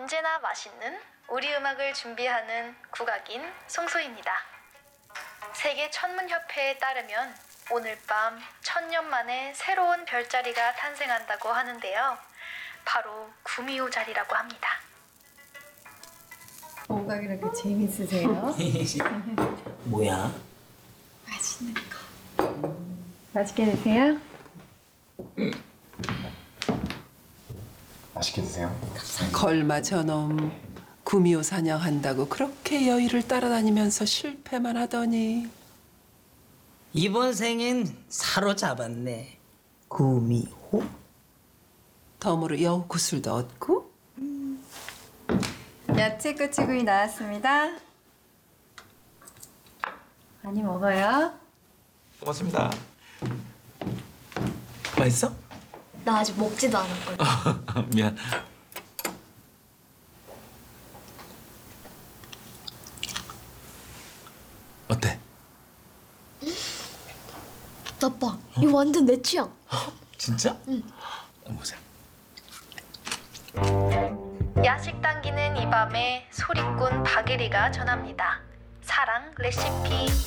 언제나 맛있는 우리 음악을 준비하는 국악인 송소희입니다. 세계 천문협회에 따르면 오늘 밤 1000년 만에 새로운 별자리가 탄생한다고 하는데요. 바로 구미호 자리라고 합니다. 뭐가 그렇게 재밌으세요? 뭐야? 맛있는 거. 맛있게 드세요. 맛있게 드세요. 걸마 저놈 구미호 사냥한다고 그렇게 여의를 따라다니면서 실패만 하더니 이번 생엔 사로잡았네. 구미호? 덤으로 여우 구슬도 얻고 야채 꼬치구이 나왔습니다. 많이 먹어요. 고맙습니다. 맛있어? 나 아직 먹지도 않았거든. 미안. 어때? 나빠. 이거 완전 내 취향. 진짜? 응. 보자. 야식 당기는 이 밤에 소리꾼 박예리가 전합니다. 사랑 레시피.